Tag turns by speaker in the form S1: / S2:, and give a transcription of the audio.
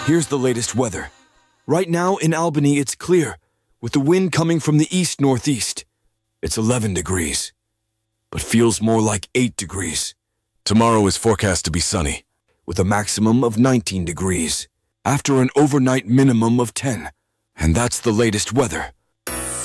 S1: Here's the latest weather. Right now in Albany, it's clear, with the wind coming from the east-northeast. It's 11 degrees, but feels more like 8 degrees. Tomorrow is forecast to be sunny, with a maximum of 19 degrees, after an overnight minimum of 10. And that's the latest weather.